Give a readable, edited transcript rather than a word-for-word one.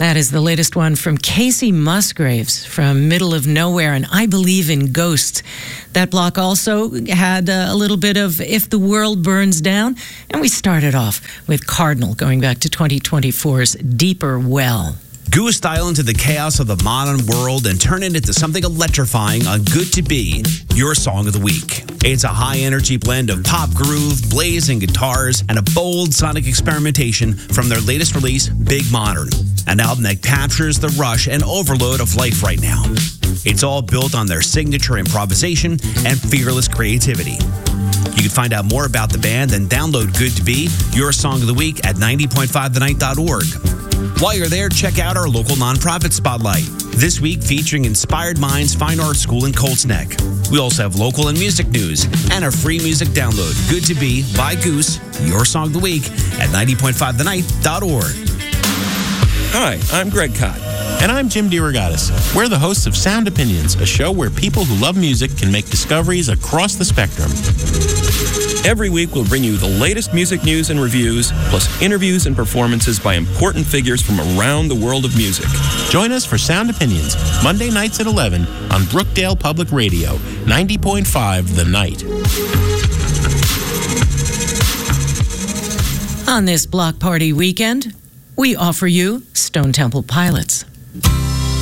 That is the latest one from Casey Musgraves from Middle of Nowhere and I Believe in Ghosts. That block also had a little bit of If the World Burns Down. And we started off with Cardinal going back to 2024's Deeper Well. Goose style into the chaos of the modern world and turn it into something electrifying on Good to Be, your song of the week. It's a high-energy blend of pop groove, blazing guitars, and a bold sonic experimentation from their latest release, Big Modern, an album that captures the rush and overload of life right now. It's all built on their signature improvisation and fearless creativity. You can find out more about the band and download Good to Be, your song of the week at 90.5thenight.org. While you're there, check out our local nonprofit spotlight. This week featuring Inspired Minds Fine Arts School in Colts Neck. We also have local and music news and a free music download. Good to Be by Goose, your song of the week at 90.5thenight.org. Hi, I'm Greg Kot. And I'm Jim DeRogatis. We're the hosts of Sound Opinions, a show where people who love music can make discoveries across the spectrum. Every week we'll bring you the latest music news and reviews, plus interviews and performances by important figures from around the world of music. Join us for Sound Opinions, Monday nights at 11 on Brookdale Public Radio, 90.5 The Night. On this Block Party weekend, we offer you Stone Temple Pilots.